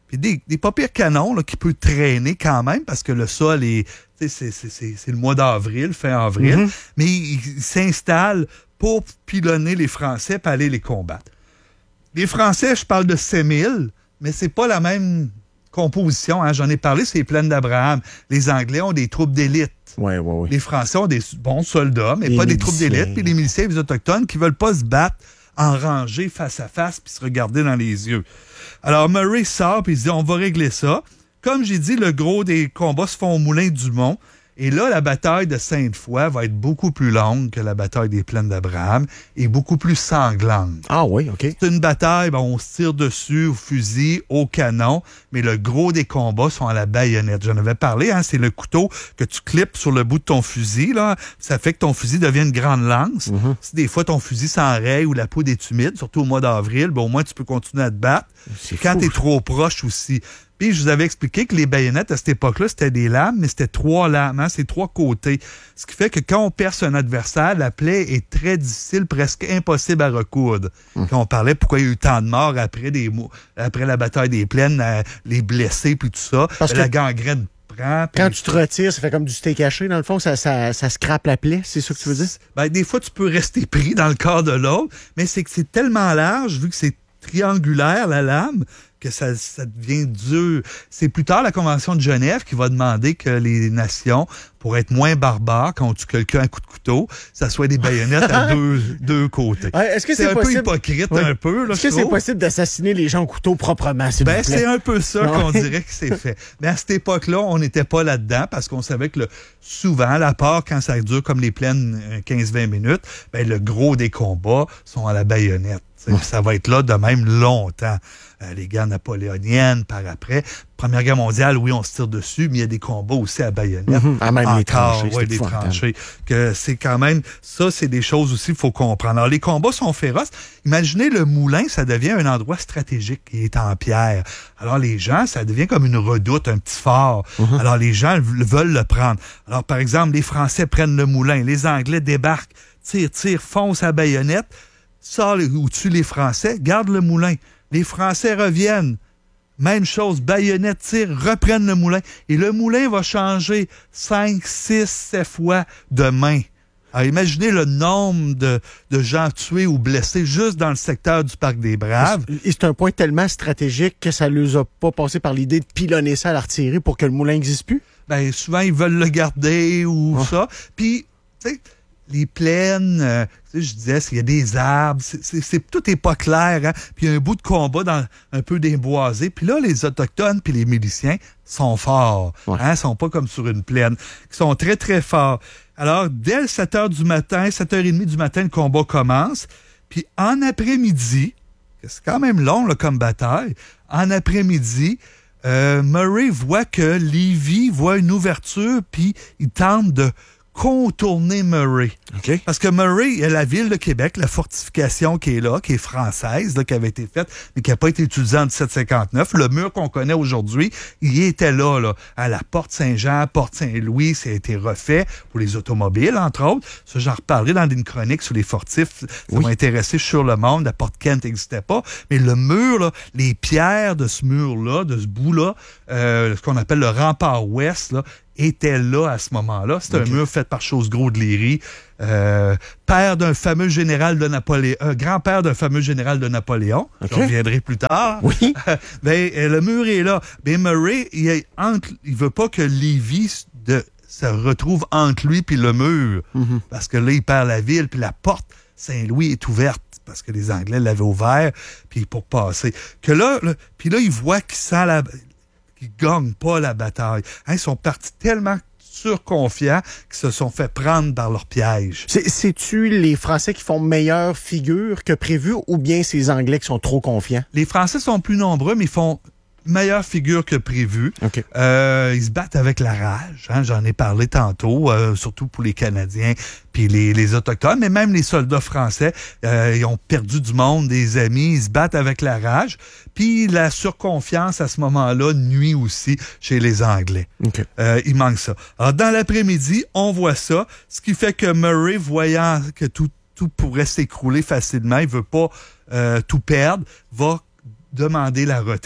puis des, des pas pires canons là, qui peut traîner quand même parce que le sol est, c'est, c'est, c'est, c'est le mois d'avril, fin avril, mm-hmm. mais il, il s'installe pour pilonner les Français et aller les combattre. Les Français, je parle de cinq mille, mais c'est pas la même composition. Hein. J'en ai parlé, c'est les plaines d'Abraham. Les Anglais ont des troupes d'élite. Ouais, ouais, ouais. Les Français ont des bons soldats, mais les pas miliciens. Des troupes d'élite. Puis les miliciens et les autochtones qui veulent pas se battre en rangée face à face puis se regarder dans les yeux. Alors Murray sort puis il dit on va régler ça. Comme j'ai dit, le gros des combats se font au Moulin du Mont. Et là, la bataille de Sainte-Foy va être beaucoup plus longue que la bataille des Plaines d'Abraham et beaucoup plus sanglante. Ah oui, OK. C'est une bataille, ben, on se tire dessus au fusil, au canon, mais le gros des combats sont à la baïonnette. J'en avais parlé, hein, c'est le couteau que tu clips sur le bout de ton fusil. Là. Ça fait que ton fusil devient une grande lance. Mm-hmm. Si des fois ton fusil s'enraye ou la poudre est humide, surtout au mois d'avril, ben, au moins tu peux continuer à te battre. C'est Quand tu es trop proche aussi. Puis, je vous avais expliqué que les baïonnettes, à cette époque-là, c'était des lames, mais c'était trois lames, hein, c'est trois côtés. Ce qui fait que quand on perce un adversaire, la plaie est très difficile, presque impossible à recoudre. Hum. Quand on parlait pourquoi il y a eu tant de morts après, des, après la bataille des plaines, euh, les blessés, puis tout ça, Parce la que gangrène prend. Quand tu te retires, ça fait comme du steak haché, dans le fond, ça, ça, ça scrape la plaie, c'est ça que tu veux dire? Ben, des fois, tu peux rester pris dans le corps de l'autre, mais c'est que c'est tellement large, vu que c'est triangulaire, la lame, que ça, ça devient dur. C'est plus tard la Convention de Genève qui va demander que les nations, pour être moins barbares quand on tue quelqu'un à coup de couteau, ça soit des baïonnettes à deux, deux côtés. Ouais, est-ce que c'est, c'est un possible... peu hypocrite, oui. un peu. Là, est-ce que c'est possible d'assassiner les gens au couteau proprement, s'il ben, vous plaît? C'est un peu ça non. qu'on dirait que c'est fait. Mais à cette époque-là, on n'était pas là-dedans parce qu'on savait que le, souvent, la part, quand ça dure comme les plaines quinze à vingt minutes, ben, le gros des combats sont à la baïonnette. Oh. Ça va être là de même longtemps. Euh, les guerres napoléoniennes, par après. Première Guerre mondiale, oui, on se tire dessus, mais il y a des combats aussi à baïonnette. Mm-hmm. Ah, même Encore, les tranchées. Ouais, des tranchées. Que c'est quand même, ça, c'est des choses aussi qu'il faut comprendre. Alors, les combats sont féroces. Imaginez le moulin, ça devient un endroit stratégique qui est en pierre. Alors, les gens, ça devient comme une redoute, un petit fort. Mm-hmm. Alors, les gens veulent le prendre. Alors, par exemple, les Français prennent le moulin, les Anglais débarquent, tirent, tirent, foncent à baïonnette, sort ou tue les Français, garde le moulin. Les Français reviennent. Même chose, baïonnette, tire, reprennent le moulin. Et le moulin va changer cinq, six, sept fois de main. Alors, imaginez le nombre de, de gens tués ou blessés juste dans le secteur du Parc des Braves. Et c'est un point tellement stratégique que ça ne les a pas passé par l'idée de pilonner ça à l'artillerie pour que le moulin n'existe plus? Ben, souvent, ils veulent le garder ou oh. ça. Puis, tu sais, les plaines, euh, tu sais, je disais, il y a des arbres, c'est, c'est, c'est, tout est pas clair, hein? Puis il y a un bout de combat dans un peu déboisé. Puis là, les Autochtones puis les miliciens sont forts, ouais. hein? Ils sont pas comme sur une plaine. Ils sont très, très forts. Alors, dès sept heures du matin, sept heures trente du matin, le combat commence. Puis en après-midi, c'est quand même long là, comme bataille, en après-midi, euh, Murray voit que Lévis voit une ouverture, puis il tente de contourner Murray. Okay. Parce que Murray, il y a la ville de Québec, la fortification qui est là, qui est française, là, qui avait été faite, mais qui n'a pas été utilisée en dix-sept cinquante-neuf. Le mur qu'on connaît aujourd'hui, il était là, là, à la Porte Saint-Jean, Porte Saint-Louis, ça a été refait pour les automobiles, entre autres. Ça, j'en reparlerai dans une chronique sur les fortifs. Ça oui. m'a intéressé sur le monde. La Porte Kent n'existait pas. Mais le mur, là, les pierres de ce mur-là, de ce bout-là, euh, ce qu'on appelle le rempart ouest, là, était là à ce moment-là. C'est okay. un mur fait par Chosgros de Léry, euh, père d'un fameux général de Napoléon, euh, grand-père d'un fameux général de Napoléon. Okay. Je reviendrai plus tard. Oui. ben, le mur est là. Ben, Murray, il, est entre, il veut pas que Lévis de, se retrouve entre lui puis le mur. Mm-hmm. Parce que là, il perd la ville, puis la porte Saint-Louis est ouverte. Parce que les Anglais l'avaient ouvert, puis pour passer. Que là, là puis là, il voit qu'il sent la... qui ne gagnent pas la bataille. Hein, ils sont partis tellement surconfiants qu'ils se sont fait prendre par leur piège. C'est, c'est-tu les Français qui font meilleure figure que prévu ou bien ces Anglais qui sont trop confiants? Les Français sont plus nombreux, mais ils font meilleure figure que prévu. Okay. Euh, ils se battent avec la rage. Hein, j'en ai parlé tantôt, euh, surtout pour les Canadiens puis les, les Autochtones, mais même les soldats français, euh, ils ont perdu du monde, des amis, ils se battent avec la rage. Puis la surconfiance, à ce moment-là, nuit aussi chez les Anglais. Okay. Euh, il manque ça. Alors, dans l'après-midi, on voit ça, ce qui fait que Murray, voyant que tout, tout pourrait s'écrouler facilement, il veut pas euh, tout perdre, va demander la retraite.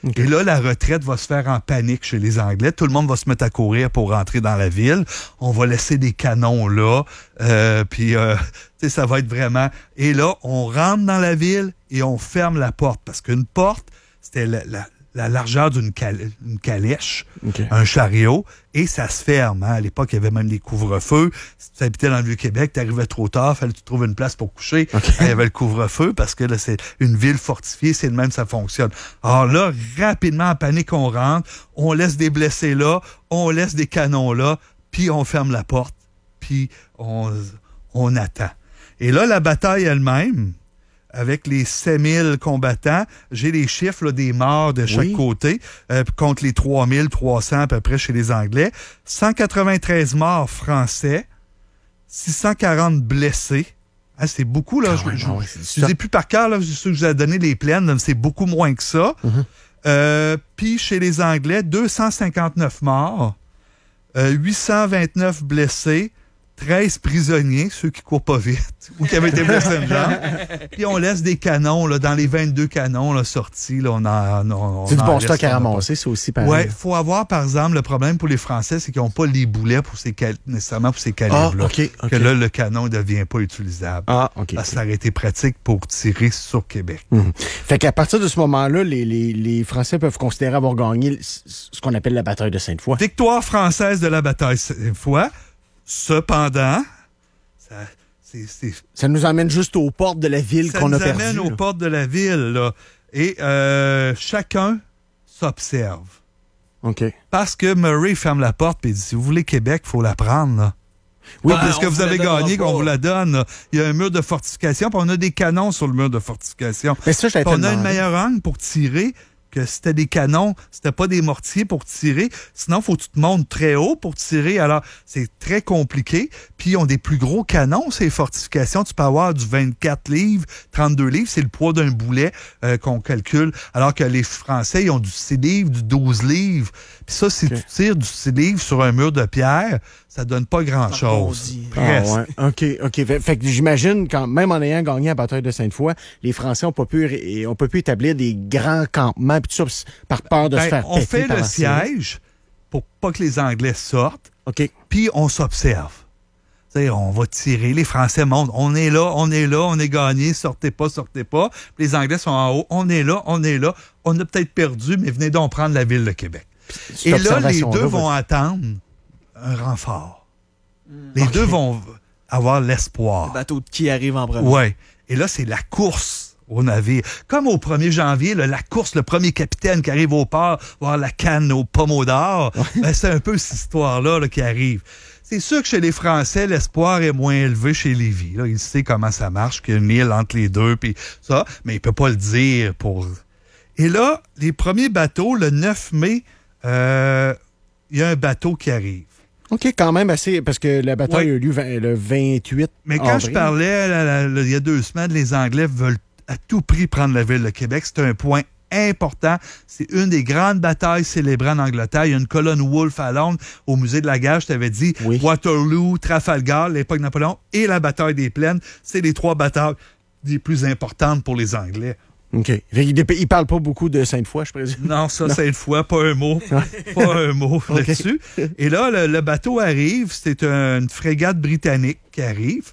Okay. Et là, la retraite va se faire en panique chez les Anglais. Tout le monde va se mettre à courir pour rentrer dans la ville. On va laisser des canons là. Euh, puis, euh, tu sais, ça va être vraiment... Et là, on rentre dans la ville et on ferme la porte. Parce qu'une porte, c'était la, la, la largeur d'une cal- une calèche, okay. un chariot, et ça se ferme. Hein. À l'époque, il y avait même des couvre-feux. Si tu habitais dans le Vieux-Québec, tu arrivais trop tard, fallait que tu trouves une place pour coucher. Okay. Il y avait le couvre-feu parce que là, c'est une ville fortifiée, c'est le même, ça fonctionne. Alors là, rapidement, en panique, on rentre, on laisse des blessés là, on laisse des canons là, puis on ferme la porte, puis on, on attend. Et là, la bataille elle-même, avec les sept mille combattants, j'ai les chiffres là, des morts de chaque oui. côté, euh, contre les trois mille trois cents à peu près chez les Anglais. cent quatre-vingt-treize morts français, six cent quarante blessés. Hein, c'est beaucoup, là. Ah je ne ouais, sais plus par cœur, là, je suis sûr que je vous ai donné les plaines, là, c'est beaucoup moins que ça. Mm-hmm. Euh, Puis chez les Anglais, deux cent cinquante-neuf morts, euh, huit cent vingt-neuf blessés, treize prisonniers, ceux qui courent pas vite, ou qui avaient été blessés une jambe. Puis on laisse des canons, là, dans les vingt-deux canons là, sortis. Là, on en, on, c'est on du bon stock à ramasser, c'est aussi pareil. Oui, il faut avoir, par exemple, le problème pour les Français, c'est qu'ils n'ont pas les boulets pour ces cal- nécessairement pour ces calibres-là. Ah, okay, okay. Que là, le canon ne devient pas utilisable. Ah, OK. Parce que ça aurait été pratique pour tirer sur Québec. Mmh. Fait qu'à partir de ce moment-là, les, les, les Français peuvent considérer avoir gagné ce qu'on appelle la bataille de Sainte-Foy. Victoire française de la bataille de Sainte-Foy. Cependant, ça, c'est, c'est, ça nous amène juste aux portes de la ville qu'on a perdues. Ça nous amène aux portes de la ville, là. Et euh, chacun s'observe. OK. Parce que Murray ferme la porte et dit, si vous voulez Québec, il faut la prendre, là. Oui, ah, parce que vous avez gagné, qu'on vous la donne. Là. Il y a un mur de fortification, puis on a des canons sur le mur de fortification. Mais ça, on a une meilleure angle pour tirer. Que c'était des canons, c'était pas des mortiers pour tirer. Sinon, faut que tu te montes très haut pour tirer. Alors, c'est très compliqué. Puis, ils ont des plus gros canons, ces fortifications. Tu peux avoir du vingt-quatre livres, trente-deux livres. C'est le poids d'un boulet euh, qu'on calcule. Alors que les Français, ils ont du six livres, du douze livres. Puis ça, si okay. tu tires du six livres sur un mur de pierre, ça donne pas grand-chose. Ah, ouais. OK, OK. Fait, fait que j'imagine, quand même en ayant gagné la bataille de Sainte-Foy, les Français ont pas pu, ont pas pu établir des grands campements puis tout ça, par peur de ben, se faire on péter. On fait le siège pour pas que les Anglais sortent. OK. Puis on s'observe. T'sais, on va tirer. Les Français montent. On est là, on est là, on est gagné. Sortez pas, sortez pas. Puis les Anglais sont en haut. On est là, on est là. On a peut-être perdu, mais venez donc prendre la ville de Québec. Cette Et là, les deux vont va... attendre un renfort. Mmh. Les okay. deux vont avoir l'espoir. Le bateau qui arrive en premier. Oui. Et là, c'est la course au navire. Comme au premier janvier, là, la course, le premier capitaine qui arrive au port, voir la canne aux pommeaux d'or, ben, c'est un peu cette histoire-là là, qui arrive. C'est sûr que chez les Français, l'espoir est moins élevé chez Lévis. Là. Il sait comment ça marche, qu'il y a une île entre les deux, puis ça, mais il peut pas le dire pour... Et là, les premiers bateaux, le neuf mai, euh, il y a un bateau qui arrive. OK, quand même assez, parce que la bataille oui. a eu lieu vingt, le vingt-huit Mais quand avril. je parlais, là, là, là, il y a deux semaines, les Anglais veulent à tout prix prendre la ville de Québec. C'est un point important. C'est une des grandes batailles célébrées en Angleterre. Il y a une colonne Wolfe à Londres, au musée de la Guerre, je t'avais dit, oui. Waterloo, Trafalgar, l'époque de Napoléon, et la bataille des Plaines. C'est les trois batailles les plus importantes pour les Anglais. OK. Il ne parle pas beaucoup de Sainte-Foy, je présume. Non, ça, non. Sainte-Foy, pas un mot. Pas un mot okay. là-dessus. Et là, le, le bateau arrive. C'est une frégate britannique qui arrive.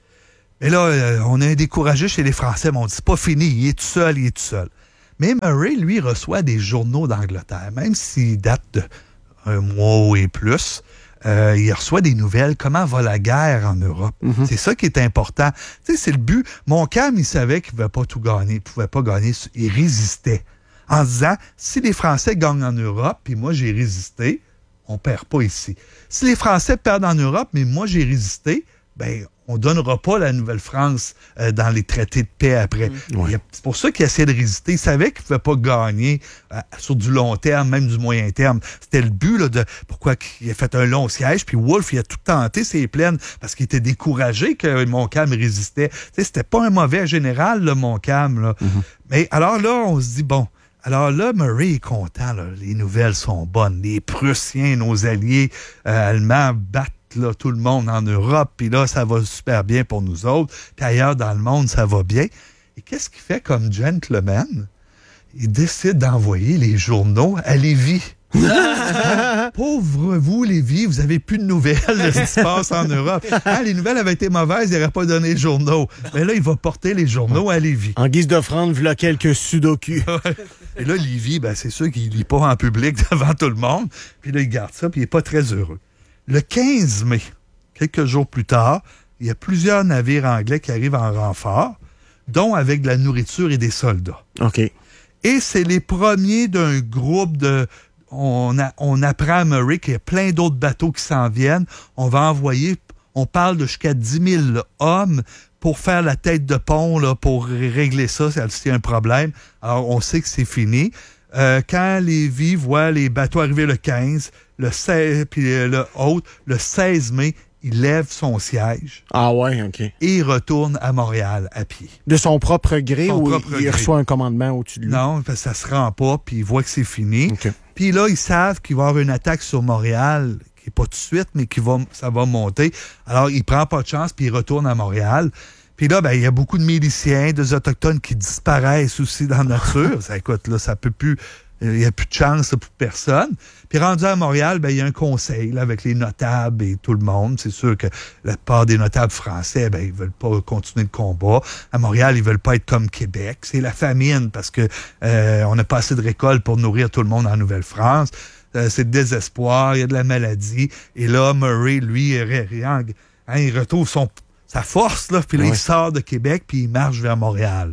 Et là, euh, on est découragé chez les Français, mais on dit, c'est pas fini. Il est tout seul, il est tout seul. Mais Murray, lui, reçoit des journaux d'Angleterre, même s'ils datent d'un mois et plus. Euh, il reçoit des nouvelles. Comment va la guerre en Europe? Mm-hmm. C'est ça qui est important. Tu sais, c'est le but. Montcalm, il savait qu'il ne pouvait pas tout gagner. Il ne pouvait pas gagner. Il résistait. En disant, si les Français gagnent en Europe, puis moi, j'ai résisté, on ne perd pas ici. Si les Français perdent en Europe, mais moi, j'ai résisté, ben on ne donnera pas la Nouvelle-France euh, dans les traités de paix après. Mmh. Ouais. C'est pour ça qu'il essayait de résister. Il savait qu'il ne pouvait pas gagner euh, sur du long terme, même du moyen terme. C'était le but là, de pourquoi il a fait un long siège. Puis Wolfe, il a tout tenté ses plaines parce qu'il était découragé que Montcalm résistait. T'sais, c'était pas un mauvais général, le Montcalm. Là. Mmh. Mais alors là, on se dit, bon, alors là, Murray est content. Là. Les nouvelles sont bonnes. Les Prussiens, nos alliés euh, allemands, battent là, tout le monde en Europe, puis là, ça va super bien pour nous autres, puis ailleurs dans le monde, ça va bien. Et qu'est-ce qu'il fait comme gentleman? il décide d'envoyer les journaux à Lévis. Pauvre vous, Lévis, vous avez plus de nouvelles de ce qui se passe en Europe. Hein, les nouvelles avaient été mauvaises, il n'aurait pas donné les journaux. Mais là, il va porter les journaux à Lévis. En guise d'offrande, voilà quelques sudoku. Et là, Lévis, ben, c'est sûr qu'il ne lit pas en public devant tout le monde. Puis là, il garde ça, puis il n'est pas très heureux. Le quinze mai, quelques jours plus tard, il y a plusieurs navires anglais qui arrivent en renfort, dont avec de la nourriture et des soldats. OK. Et c'est les premiers d'un groupe de... On, a, on apprend à Murray qu'il y a plein d'autres bateaux qui s'en viennent. On va envoyer, on parle de jusqu'à dix mille hommes pour faire la tête de pont, là, pour régler ça, s'il y a un problème. Alors, on sait que c'est fini. Euh, quand Lévis voit les bateaux arriver le quinze, le seize, puis le autre, le seize mai, il lève son siège. Ah ouais, OK. Et il retourne à Montréal à pied. De son propre gré son ou propre il gré. reçoit un commandement au-dessus de lui? Non, parce que ça se rend pas, puis il voit que c'est fini. OK. Puis là, ils savent qu'il va y avoir une attaque sur Montréal, qui n'est pas tout de suite, mais qui va, ça va monter. Alors, il prend pas de chance, puis il retourne à Montréal. Puis là, ben, il y a beaucoup de miliciens, des Autochtones qui disparaissent aussi dans la nature. Ça, écoute, là, ça peut plus... Il n'y a plus de chance là, pour personne. Puis rendu à Montréal, ben, il y a un conseil là, avec les notables et tout le monde. C'est sûr que la part des notables français, ben, ils veulent pas continuer le combat. À Montréal, ils veulent pas être comme Québec. C'est la famine parce que euh, on n'a pas assez de récoltes pour nourrir tout le monde en Nouvelle-France. Euh, c'est le désespoir, il y a de la maladie. Et là, Murray, lui, rien, hein, il retrouve son, sa force, là, puis là, ouais. il sort de Québec, puis il marche vers Montréal.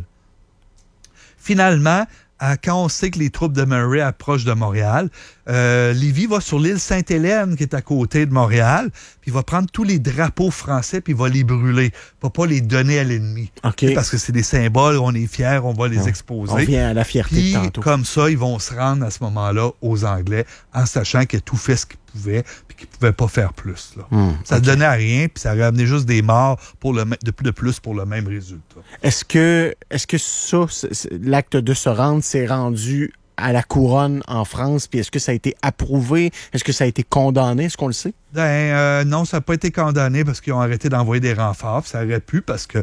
Finalement, À, quand on sait que les troupes de Murray approchent de Montréal, euh, Lévis va sur l'île Sainte-Hélène, qui est à côté de Montréal, puis il va prendre tous les drapeaux français, puis il va les brûler, pour pas les donner à l'ennemi. Okay. Parce que c'est des symboles, on est fiers, on va les ouais. exposer. On vient à la fierté puis, tantôt. Comme ça, ils vont se rendre à ce moment-là aux Anglais, en sachant qu'il a tout fait ce qu'il pouvait, puis qu'il pouvait pas faire plus. Là. Mmh, ça ne okay. donnait à rien, puis ça aurait amené juste des morts pour le, de plus de plus pour le même résultat. Est-ce que, est-ce que ça, c'est, c'est, l'acte de se rendre, s'est rendu à la couronne en France, puis est-ce que ça a été approuvé? Est-ce que ça a été condamné? Est-ce qu'on le sait? Ben, euh, non, ça n'a pas été condamné parce qu'ils ont arrêté d'envoyer des renforts. Ça aurait pu parce que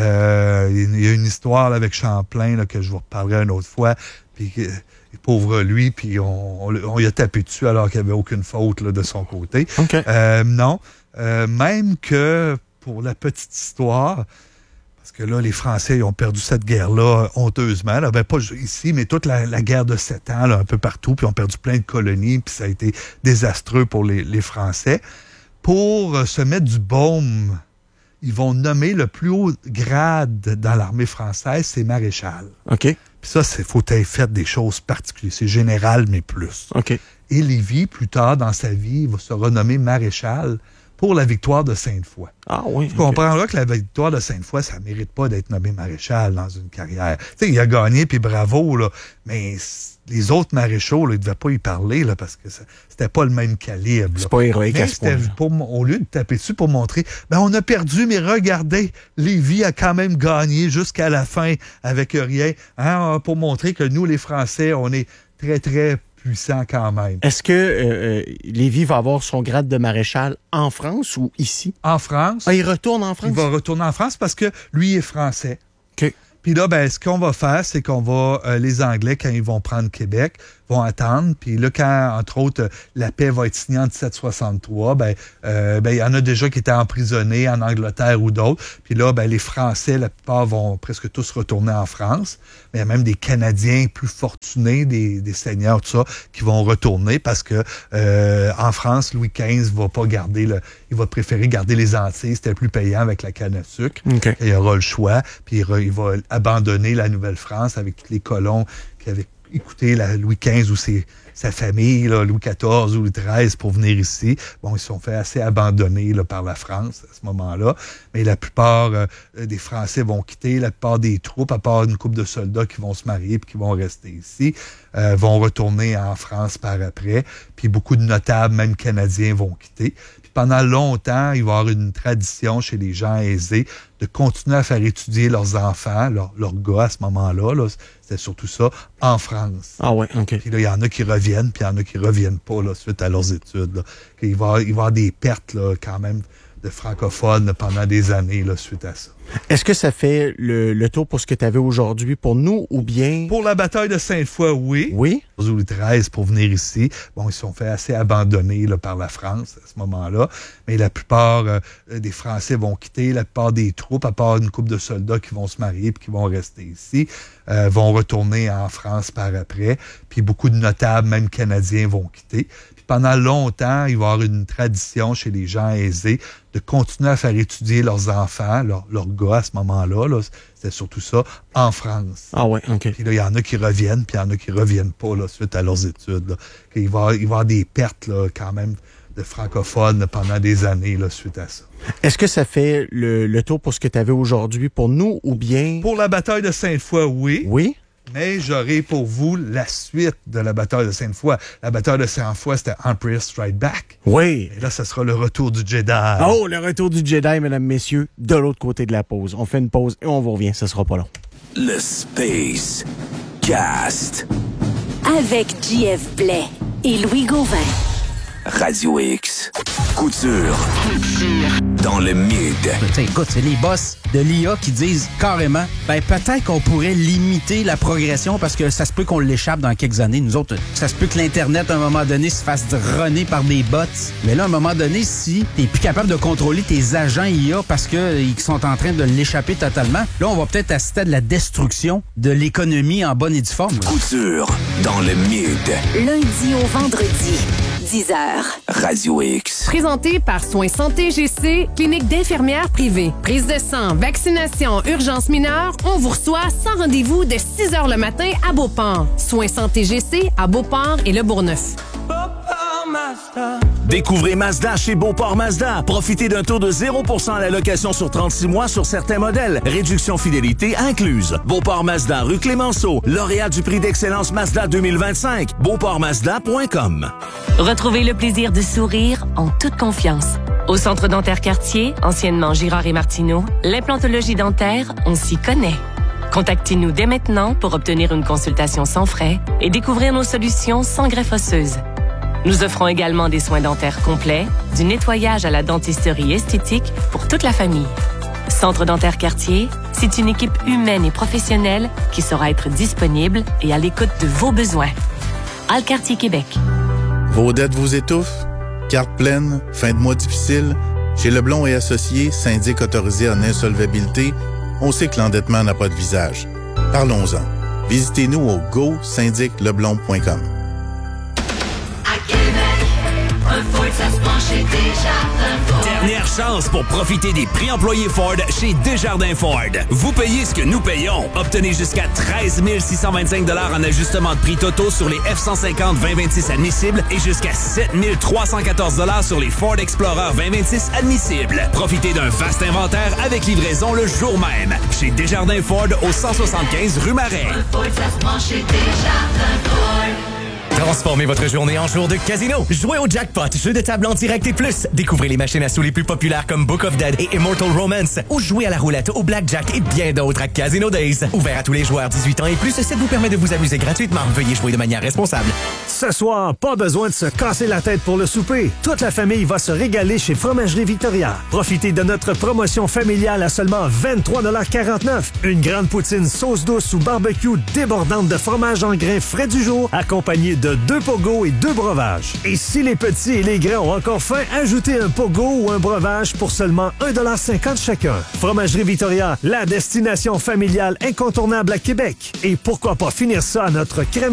euh, il y a une histoire là, avec Champlain là, que je vous reparlerai une autre fois. Puis euh, pauvre lui, puis on, on, on y a tapé dessus alors qu'il n'y avait aucune faute là, de son côté. Okay. Euh, non, euh, même que pour la petite histoire. Parce que là, les Français ils ont perdu cette guerre-là honteusement. Là. Ben, pas ici, mais toute la, la guerre de sept ans, là, un peu partout, puis ils ont perdu plein de colonies, puis ça a été désastreux pour les, les Français. Pour euh, se mettre du baume, ils vont nommer le plus haut grade dans l'armée française, c'est maréchal. OK. Puis ça, il faut être fait des choses particulières. C'est général, mais plus. OK. Et Lévis, plus tard dans sa vie, il va se renommer maréchal pour la victoire de Sainte-Foy. Ah oui. Tu comprendras que la victoire de Sainte-Foy, ça ne mérite pas d'être nommé maréchal dans une carrière. Tu sais, il a gagné, puis bravo, là, mais les autres maréchaux, là, ils ne devaient pas y parler, là, parce que ça, c'était pas le même calibre. Là. C'est pas héroïque à ce point. Pour, au lieu de taper dessus pour montrer, ben on a perdu, mais regardez, Lévis a quand même gagné jusqu'à la fin avec rien, hein, pour montrer que nous, les Français, on est très, très puissant quand même. Est-ce que euh, Lévis va avoir son grade de maréchal en France ou ici? En France. Ah, il retourne en France? Il va retourner en France parce que lui est français. OK. Puis là, ben, ce qu'on va faire, c'est qu'on va, euh, les Anglais, quand ils vont prendre Québec, vont attendre. Puis là, quand, entre autres, la paix va être signée en dix-sept soixante-trois, ben, euh, ben, il y en a déjà qui étaient emprisonnés en Angleterre ou d'autres. Puis là, ben, les Français, la plupart vont presque tous retourner en France. Mais il y a même des Canadiens plus fortunés, des, des seigneurs, tout ça, qui vont retourner parce que, euh, en France, Louis quinze va pas garder le, il va préférer garder les Antilles. C'était plus payant avec la canne à sucre. Okay. Il aura le choix. Puis il, il va abandonner la Nouvelle-France avec tous les colons qui avaient écouté la Louis quinze ou ses, sa famille, là, Louis quatorze ou Louis treize pour venir ici. Bon, ils se sont fait assez abandonner là, par la France à ce moment-là. Mais la plupart euh, des Français vont quitter, la plupart des troupes, à part une couple de soldats qui vont se marier et qui vont rester ici, euh, vont retourner en France par après. Puis beaucoup de notables, même canadiens, vont quitter. Puis pendant longtemps, il va y avoir une tradition chez les gens aisés de continuer à faire étudier leurs enfants, leurs leur gars à ce moment-là, là, c'était surtout ça, en France. Ah ouais, OK. Puis là, il y en a qui reviennent, puis il y en a qui reviennent pas là, suite à leurs études. Là. Il va, il va y avoir des pertes là, quand même de francophones pendant des années là, suite à ça. Est-ce que ça fait le, le tour pour ce que tu avais aujourd'hui pour nous ou bien... Pour la bataille de Sainte-Foy, oui. Oui. Ou les treize pour venir ici. Bon, ils se sont fait assez abandonner là, par la France à ce moment-là. Mais la plupart euh, des Français vont quitter. La plupart des troupes, à part une couple de soldats qui vont se marier puis qui vont rester ici, euh, vont retourner en France par après. Puis beaucoup de notables, même canadiens, vont quitter. Puis pendant longtemps, il va y avoir une tradition chez les gens aisés de continuer à faire étudier leurs enfants, leurs, leurs gars à ce moment-là. Là, c'était surtout ça, en France. Ah ouais, OK. Puis là, il y en a qui reviennent, puis il y en a qui reviennent pas là, suite à leurs études. Là. Il va, il va y avoir des pertes là, quand même de francophones là, pendant des années là, suite à ça. Est-ce que ça fait le, le tour pour ce que tu avais aujourd'hui pour nous ou bien... Pour la bataille de Sainte-Foy, oui. Oui. Mais j'aurai pour vous la suite de la bataille de Sainte-Foy. La bataille de Sainte-Foy, c'était Empire Strike Back. Oui. Et là, ça sera le retour du Jedi. Oh, le retour du Jedi, mesdames, messieurs, de l'autre côté de la pause. On fait une pause et on vous revient, ça sera pas long. Le Space Cast. Avec J F Blais et Louis Gauvin. Radio X. Couture. Dans le mid. T'sais, écoute, c'est les boss de l'I A qui disent carrément, ben peut-être qu'on pourrait limiter la progression parce que ça se peut qu'on l'échappe dans quelques années. Nous autres, ça se peut que l'Internet, à un moment donné, se fasse runner par des bots. Mais là, à un moment donné, si t'es plus capable de contrôler tes agents I A parce qu'ils sont en train de l'échapper totalement, là, on va peut-être assister à de la destruction de l'économie en bonne et due forme. Couture. Dans le mid. Lundi au vendredi, dix heures. Radio X. Présenté par Soins Santé G C, clinique d'infirmières privée. Prise de sang, vaccination, urgence mineure, on vous reçoit sans rendez-vous de six heures le matin à Beauport. Soins Santé G C à Beauport et Le Bourgneuf. Découvrez Mazda chez Beauport Mazda. Profitez d'un taux de zéro pour cent à la location sur trente-six mois sur certains modèles. Réduction fidélité incluse. Beauport Mazda, rue Clémenceau. Lauréat du prix d'excellence Mazda deux mille vingt-cinq. Beauport Mazda point com. Retrouvez le plaisir de sourire en toute confiance. Au Centre dentaire Cartier, anciennement Girard et Martineau, l'implantologie dentaire, on s'y connaît. Contactez-nous dès maintenant pour obtenir une consultation sans frais et découvrir nos solutions sans greffe osseuse. Nous offrons également des soins dentaires complets, du nettoyage à la dentisterie esthétique pour toute la famille. Centre dentaire Cartier, c'est une équipe humaine et professionnelle qui saura être disponible et à l'écoute de vos besoins. Alcartier Québec. Vos dettes vous étouffent? Carte pleine, fin de mois difficile? Chez Leblond et Associés, syndic autorisé en insolvabilité, on sait que l'endettement n'a pas de visage. Parlons-en. Visitez-nous au go syndic leblond point com. Un Ford, ça se penche chez Desjardins Ford. Dernière chance pour profiter des prix employés Ford chez Desjardins Ford. Vous payez ce que nous payons. Obtenez jusqu'à treize mille six cent vingt-cinq dollars en ajustement de prix totaux sur les F cent cinquante vingt vingt-six admissibles et jusqu'à sept mille trois cent quatorze dollars sur les Ford Explorer vingt vingt-six admissibles. Profitez d'un vaste inventaire avec livraison le jour même. Chez Desjardins Ford au cent soixante-quinze rue Marais. Un Ford, ça se penche chez Desjardins Ford. Transformez votre journée en jour de casino. Jouez au jackpot, jeu de table en direct et plus. Découvrez les machines à sous les plus populaires comme Book of Dead et Immortal Romance. Ou jouez à la roulette, au blackjack et bien d'autres à Casino Days. Ouvert à tous les joueurs dix-huit ans et plus, ça vous permet de vous amuser gratuitement. Veuillez jouer de manière responsable. Ce soir, pas besoin de se casser la tête pour le souper. Toute la famille va se régaler chez Fromagerie Victoria. Profitez de notre promotion familiale à seulement vingt-trois quarante-neuf. Une grande poutine sauce douce ou barbecue débordante de fromage en grains frais du jour, accompagnée de deux pogos et deux breuvages. Et si les petits et les grands ont encore faim, ajoutez un pogo ou un breuvage pour seulement un dollar cinquante chacun. Fromagerie Victoria, la destination familiale incontournable à Québec. Et pourquoi pas finir ça à notre crème